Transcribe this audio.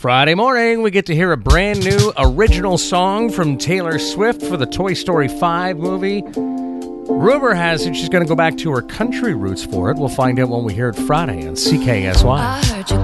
Friday morning, we get to hear a brand new original song from Taylor Swift for the Toy Story 5 movie. Rumor has it she's going to go back to her country roots for it. We'll find out when we hear it Friday on CKSY. I heard you